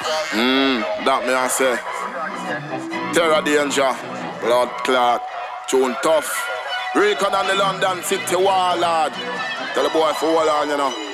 That me I say. Terror danger, blood clot, tune tough. Recon on the London City wall, lad. Tell the boy for hold on, you know.